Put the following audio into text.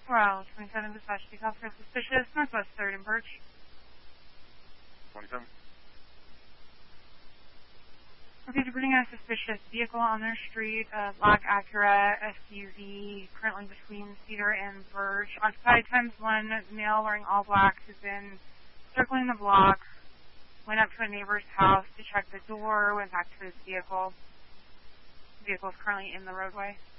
Well, 27 dispatch, the officer suspicious, Northwest 3rd and Birch. 27. Okay, to bring a suspicious vehicle on their street, black Acura SUV, currently between Cedar and Birch. Occupied ×1, male wearing all black who's been circling the block, went up to a neighbor's house to check the door, went back to his vehicle. The vehicle is currently in the roadway.